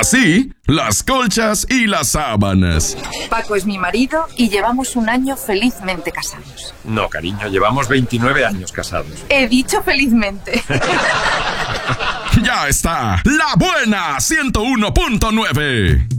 así, las colchas y las sábanas. Paco es mi marido y llevamos un año felizmente casados. No, cariño, llevamos 29 años casados. He dicho felizmente. Ya está, La Buena 101.9.